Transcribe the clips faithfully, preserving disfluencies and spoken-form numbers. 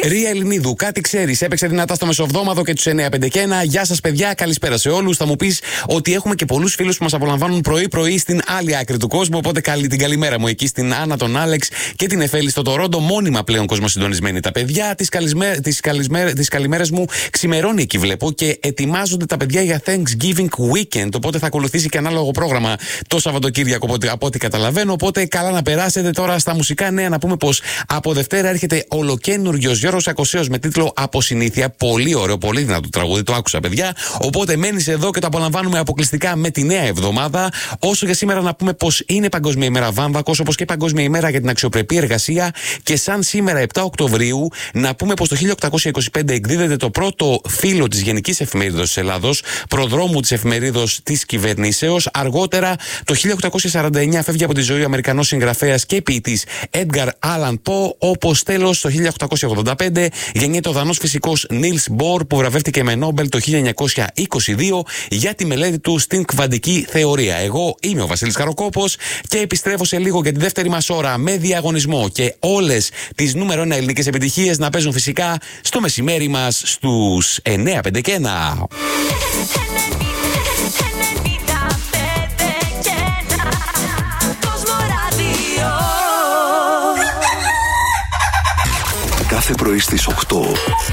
Ρία Ελληνίδου, κάτι ξέρεις. Έπαιξε δυνατά στο μεσοβδόμαδο και τους εννιά πέντε και ένα. Γεια σας, παιδιά, καλησπέρα σε όλους. Θα μου πεις ότι έχουμε και πολλούς φίλους που μας απολαμβάνουν πρωί-πρωί στην άλλη άκρη του κόσμου. Οπότε καλή την καλημέρα μου εκεί στην Άννα, τον Άλεξ και την Εφέλη στο Τορόντο. Μόνιμα πλέον κοσμοσυντονισμένοι τα παιδιά. Τις, καλισμέ... τις, καλισμέ... τις καλημέρες μου ξημερώνει εκεί βλέπω και ετοιμάζονται τα παιδιά για Thanksgiving Weekend. Οπότε θα ακολουθήσει και ανάλογο πρόγραμμα το Σαββατοκύριακο από, από ό,τι καταλαβαίνω. Οπότε καλά να περάσετε. Τώρα στα μουσικά νέα να πούμε πως από Δευτέρα έρχεται ολοκένουργιος Γιώργος Ακοσέος με τίτλο Από Συνήθεια. Πολύ ωραίο, πολύ δυνατό τραγούδι. Το άκουσα, παιδιά. Οπότε μένεις εδώ και το απολαμβάνουμε αποκλειστικά με τη νέα εβδομάδα. Όσο για σήμερα να πούμε πως είναι Παγκόσμια ημέρα Βάμβακος, όπως και Παγκόσμια ημέρα για την αξιοπρεπή εργασία. Και σαν σήμερα επτά Οκτωβρίου, να πούμε πως το χίλια οκτακόσια είκοσι πέντε εκδίδεται το πρώτο φύλλο της Γενικής Εφημερίδος της Ελλάδος, προδρόμου της εφημερίδος της κυβερνήσεως. Αργότερα, το χίλια οκτακόσια σαράντα εννιά, φεύγει από τη ζωή ο Αμερικανός συγγραφέας και ποιητής Edgar Allan Poe. Όπως τέλος, το χίλια οκτακόσια ογδόντα πέντε, γεννιέται ο Δανός φυσικός Niels Bohr, που βραβεύτηκε με Νόμπελ το χίλια εννιακόσια είκοσι δύο για τη μελέτη του στην κβαντική θεωρία. Εγώ είμαι ο Βασίλης Καροκόπος και επιστρέφω σε λίγο για τη δεύτερη μας ώρα με διαγωνισμό και όλες τις νούμερο ένα ελληνικές επιτυχίες να παίζουν φυσικά στο μεσημέρι μας στους εννιά πέντε και ένα. Κάθε πρωί στις οκτώ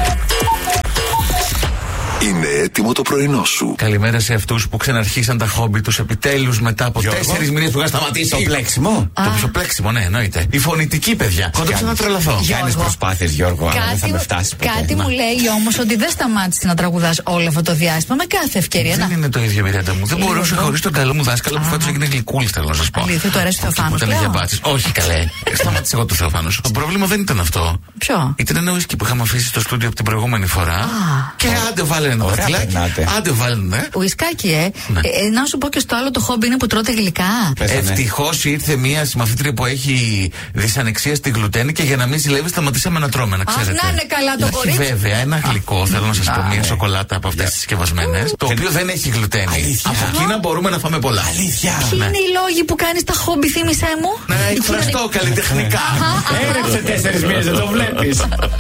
είναι έτοιμο το πρωινό σου. Καλημέρα σε αυτούς που ξαναρχίσαν τα χόμπι τους επιτέλους μετά από τέσσερις μήνες που είχα σταματήσει. Το πλέξιμο. Το, το πλέξιμο, ναι, εννοείται. Η φωνητική, παιδιά. Κόντεψα να τρελαθώ. Κάνεις προσπάθειες, Γιώργο, αλλά δεν θα με φτάσει ποτέ. Κάτι μου λέει όμως ότι δεν σταμάτησε να τραγουδάς όλο αυτό το διάστημα με κάθε ευκαιρία. Δεν είναι το ίδιο, Μιράντα μου. Δεν μπορούσα χωρίς τον καλό μου δάσκαλο που φέτος έγινε γλυκούλη, θέλω να σας πω. Αλήθεια, του αρέσει ο Θεοφάνος. Όχι, καλέ. Σταμάτησε εγώ το Θεοφάνος. Το πρόβλημα δεν ήταν αυτό. Ποιο? Ήταν ένα ουίσκι που είχαμε αφήσει στο στούντιο από την προηγούμενη φορά. Και άντε βάλε ένα δαχτυλάκι. Άντε βάλε, ουισκάκι, ε. Ναι. ε. Να σου πω και στο άλλο το χόμπι είναι που τρώτε γλυκά. Ευτυχώς ήρθε μία συμμαθήτρια που έχει δυσανεξία στη γλουτένη και για να μην ζηλεύει σταματήσαμε να τρώμε, να ξέρετε. Αχ, να είναι καλά το κορίτσι. Βέβαια, ένα γλυκό, θέλω να σας πω, μία σοκολάτα από αυτές τις συσκευασμένες, το οποίο δεν έχει γλουτένη. Από εκείνα μπορούμε να φάμε πολλά. Αλήθεια. Ποιοι είναι οι λόγοι που κάνεις τα χόμπι, θύμισέ μου? Να εκφραστώ καλλιτεχνικά. Έρεψε τέσσερις μήνες, δεν το βλέπεις.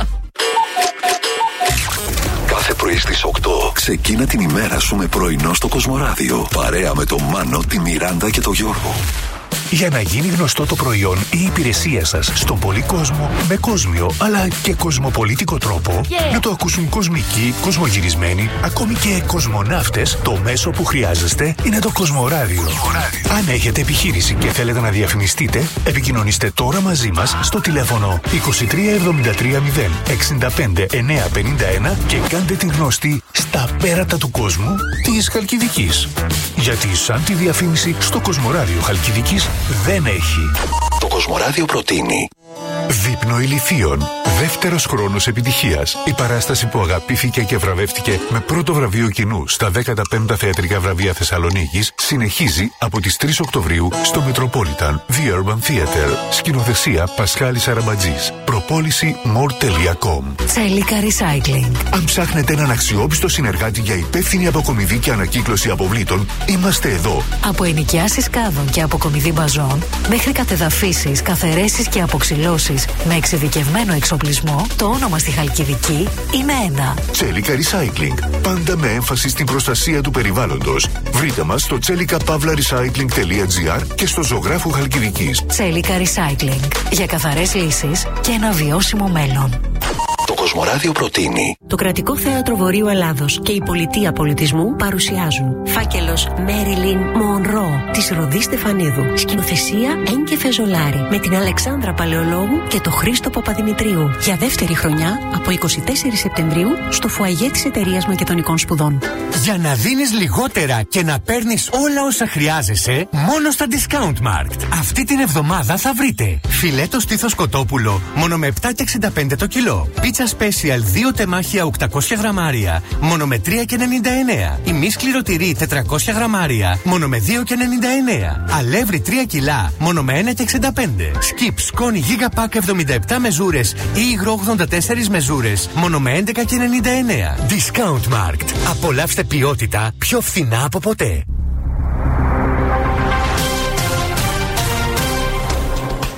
Κάθε πρωί στις οκτώ ξεκίνα την ημέρα σου με πρωινό στο Κοσμοράδιο. Παρέα με τον Μάνο, τη Μιράντα και τον Γιώργο. Για να γίνει γνωστό το προϊόν ή η υπηρεσία σας στον πολύ κόσμο με κόσμιο αλλά και κοσμοπολίτικο τρόπο, yeah. να το ακούσουν κοσμικοί, κοσμογυρισμένοι, ακόμη και κοσμοναύτες, το μέσο που χρειάζεστε είναι το Κοσμοράδιο. Αν έχετε επιχείρηση και θέλετε να διαφημιστείτε, επικοινωνήστε τώρα μαζί μας στο τηλέφωνο είκοσι τρία εβδομήντα τρία μηδέν εξήντα πέντε εννιακόσια πενήντα ένα και κάντε την γνωστή στα πέρατα του κόσμου της Χαλκιδικής. Γιατί σαν τη διαφήμιση στο Κοσμοράδιο Χαλκιδικής δεν έχει. Το Κοσμοράδιο προτείνει Δείπνο Ηλιθείων. Δεύτερος χρόνος επιτυχίας. Η παράσταση που αγαπήθηκε και βραβεύτηκε με πρώτο βραβείο κοινού στα δέκατα πέμπτα Θεατρικά Βραβεία Θεσσαλονίκης συνεχίζει από τις τρεις Οκτωβρίου στο Metropolitan The Urban Theatre. Σκηνοθεσία Πασχάλης Αραμπατζής. Προπόληση more τελεία com. Τσέλικα Recycling. Αν ψάχνετε έναν αξιόπιστο συνεργάτη για υπεύθυνη αποκομιδή και ανακύκλωση αποβλήτων, είμαστε εδώ. Από ενοικιάσεις κάδων και αποκομιδή μπαζών μέχρι κατεδαφίσεις, καθαιρέσεις και αποξυλώσεις με εξειδικευμένο εξοπλισμό, το όνομα στη Χαλκιδική είναι ένα. Τσέλικα Recycling. Πάντα με έμφαση στην προστασία του περιβάλλοντος. Βρείτε μας στο τσέλικα παύλα recycling τελεία gr και στο Ζωγράφου Χαλκιδικής. Τσέλικα Recycling. Για καθαρές λύσεις και ένα βιώσιμο μέλλον. Το Κοσμοράδιο προτείνει Το Κρατικό Θέατρο Βορείου Ελλάδος και η Πολιτεία Πολιτισμού παρουσιάζουν φάκελος Μέριλιν Μονρό της Ροδής Στεφανίδου. Σκηνοθεσία Έγκε Φεζολάρη με την Αλεξάνδρα Παλαιολόγου και το Χρήστο Παπαδημητρίου. Για δεύτερη χρονιά από εικοστή τέταρτη Σεπτεμβρίου στο φουαγέ της Εταιρείας Μακεδονικών Σπουδών. Για να δίνεις λιγότερα και να παίρνεις όλα όσα χρειάζεσαι, μόνο στα Discount Markt. Αυτή την εβδομάδα θα βρείτε φιλέτο στήθος κοτόπουλο μόνο με επτά και εξήντα πέντε το κιλό. Πίτσα Special δύο τεμάχια οκτακόσια γραμμάρια μόνο με τρία και ενενήντα εννέα. Ημί σκληροτηρί τετρακόσια γραμμάρια μόνο με δύο και ενενήντα εννέα. Αλεύρι τρία κιλά μόνο με ένα και εξήντα πέντε. Skip σκόνη Giga Pack εβδομήντα επτά μεζούρες ή υγρό ογδόντα τέσσερα μεζούρες μόνο με έντεκα και ενενήντα εννέα. Discount Markt. Απολαύστε ποιότητα πιο φθηνά από ποτέ.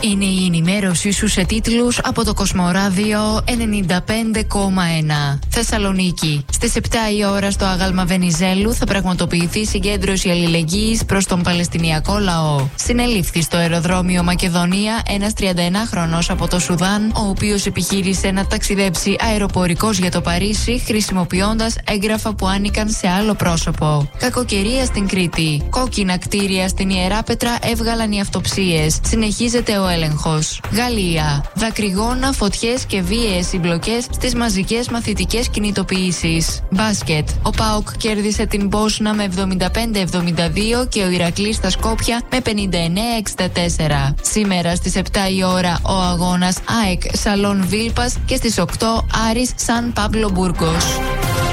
Είναι η ενημέρωσή σου σε τίτλους από το Κοσμοράδιο ενενήντα πέντε κόμμα ένα. Θεσσαλονίκη. Στις επτά η ώρα στο Άγαλμα Βενιζέλου θα πραγματοποιηθεί συγκέντρωση αλληλεγγύης προς τον Παλαιστινιακό λαό. Συνελήφθη στο αεροδρόμιο Μακεδονία ένας τριανταενάχρονος από το Σουδάν, ο οποίος επιχείρησε να ταξιδέψει αεροπορικός για το Παρίσι χρησιμοποιώντας έγγραφα που άνοικαν σε άλλο πρόσωπο. Κακοκαιρία στην Κρήτη. Κόκκινα κτίρια στην Ιεράπετρα έβγαλαν οι αυτοψίες. Συνεχίζεται ο έλεγχος. Γαλλία. Δακρυγόνα, φωτιές και βίαιες συμπλοκές στις μαζικές μαθητικές κινητοποιήσεις. Μπάσκετ. Ο ΠΑΟΚ κέρδισε την Μπόσνα με εβδομήντα πέντε εβδομήντα δύο και ο Ηρακλής στα Σκόπια με πενήντα εννέα εξήντα τέσσερα. Σήμερα στις επτά η ώρα ο αγώνας ΑΕΚ Σαλόν Βίλπας και στις οκτώ Άρης Σαν Πάμπλο Μπούργκος.